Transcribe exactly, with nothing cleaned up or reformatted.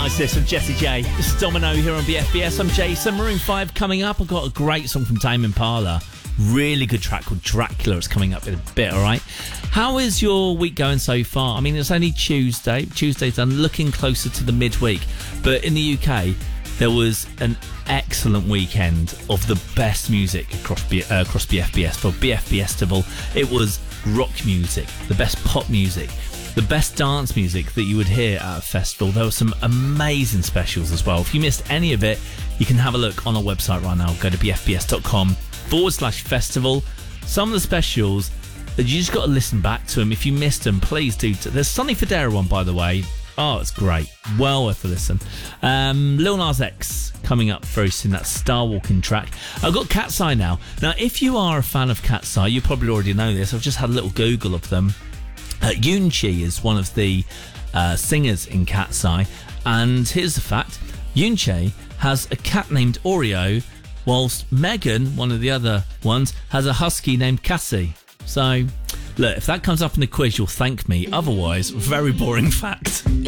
Nice this with Jessie J. This is Domino here on B F B S. I'm Jason. Maroon five coming up. I've got a great song from Tame Impala. Really good track called Dracula. It's coming up in a bit, all right? How is your week going so far? I mean, it's only Tuesday. Tuesday's done, looking closer to the midweek. But in the U K, there was an excellent weekend of the best music across B- uh, across B F B S for B F B Festival. It was rock music, the best pop music, the best dance music that you would hear at a festival. There were some amazing specials as well. If you missed any of it, you can have a look on our website right now. Go to bfbs.com forward slash festival. Some of the specials that you just got to listen back to them. If you missed them, please do. There's Sonny Fodera one, by the way. Oh, it's great. Well worth a listen. Um, Lil Nas X coming up very soon. That Star Walking track. I've got Cat's Eye now. Now, if you are a fan of Cat's Eye, you probably already know this. I've just had a little Google of them. Uh, Yoon Chi is one of the uh, singers in Cat's Eye. And here's the fact. Yoon Chi has a cat named Oreo, whilst Megan, one of the other ones, has a husky named Cassie. So, look, if that comes up in the quiz, you'll thank me. Otherwise, very boring fact.